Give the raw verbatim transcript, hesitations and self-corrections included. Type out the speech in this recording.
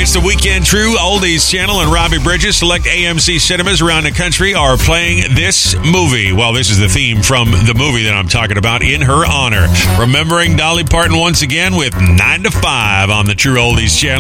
It's the Weekend True Oldies Channel, and Robbie Bridges. Select A M C cinemas around the country are playing this movie. Well, this is the theme from the movie that I'm talking about in her honor. Remembering Dolly Parton once again with nine to five on the True Oldies Channel.